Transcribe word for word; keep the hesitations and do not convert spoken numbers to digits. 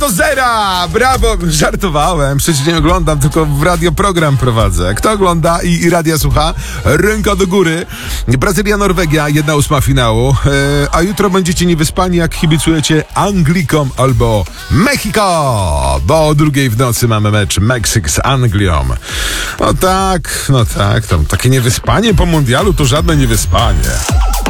do zera! Brawo! Żartowałem, przecież nie oglądam, tylko w radioprogram prowadzę. Kto ogląda i, i radia słucha? Ręka do góry. Brazylia, Norwegia, jedna ósma finału. E, a jutro będziecie niewyspani, jak kibicujecie Anglikom albo Mexico, bo o drugiej w nocy mamy mecz Meksyk z Anglią. No tak, no tak, tam takie niewyspanie po mundialu to żadne niewyspanie.